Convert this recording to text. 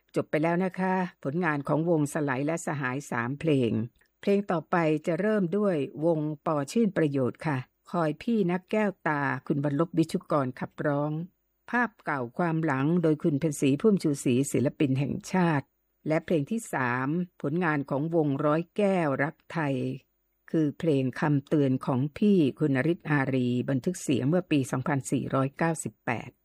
จบไปแล้วนะคะผลงานของวงสไลด์และสหาย3เพลงต่อไปจะเริ่มด้วยวงปอชื่นประโยชน์ค่ะคอยพี่นักแก้วตาคุณบรรลบวิชุกรขับร้องภาพเก่าความหลังโดยคุณเพ็ญศรีพุ่มชูศรีศิลปินแห่งชาติและเพลงที่3ผลงานของวงร้อยแก้วรักไทยคือเพลงคำเตือนของพี่คุณนฤทธิ์อารีบันทึกเสียงเมื่อปี 2498